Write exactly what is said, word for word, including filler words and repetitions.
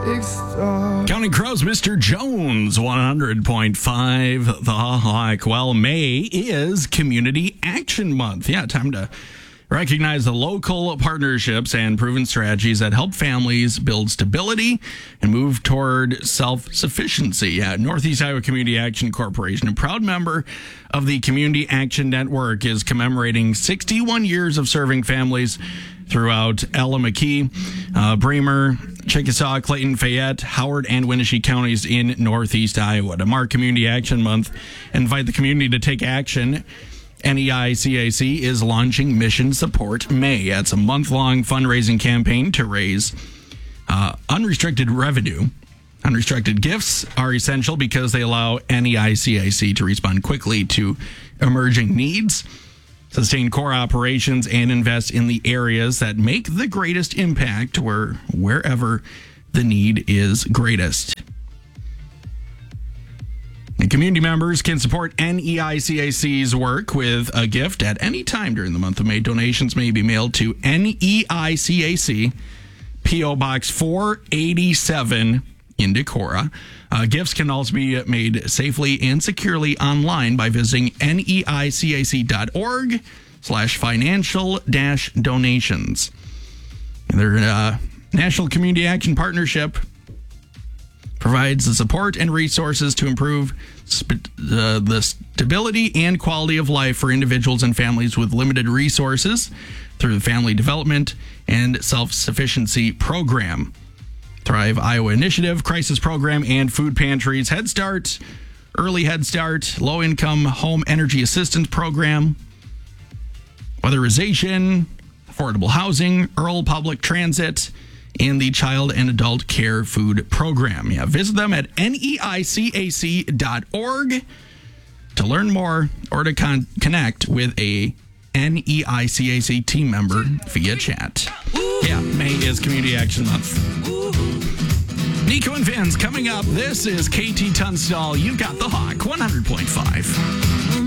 big star. Counting Crows, Mister Jones, one hundred point five The Hawk. Well, May is Community Action Month. Yeah, time to recognize the local partnerships and proven strategies that help families build stability and move toward self-sufficiency. Yeah, Northeast Iowa Community Action Corporation, a proud member of the Community Action Network, is commemorating sixty-one years of serving families throughout Ella McKee, uh, Bremer, Chickasaw, Clayton, Fayette, Howard, and Winnebago counties in Northeast Iowa. To mark Community Action Month and invite the community to take action, N E I C A C is launching Mission Support May. It's a month-long fundraising campaign to raise uh, unrestricted revenue. Unrestricted gifts are essential because they allow N E I C A C to respond quickly to emerging needs, sustain core operations, and invest in the areas that make the greatest impact where wherever the need is greatest. And community members can support N E I C A C's work with a gift at any time during the month of May. Donations may be mailed to N E I C A C, P O Box four eighty-seven in Decorah. Uh, gifts can also be made safely and securely online by visiting neicac.org slash financial dash donations. Their uh, National Community Action Partnership provides the support and resources to improve sp- uh, the stability and quality of life for individuals and families with limited resources through the Family Development and Self-Sufficiency Program, Thrive Iowa Initiative, Crisis Program, and Food Pantries, Head Start, Early Head Start, Low Income Home Energy Assistance Program, Weatherization, Affordable Housing, Earl Public Transit, and the Child and Adult Care Food Program. Yeah, visit them at neicac dot org to learn more or to con- connect with a N E I C A C team member via chat. Yeah, May is Community Action Month. Nico and Vince coming up. This is K T Tunstall. You've got the Hawk, one hundred point five.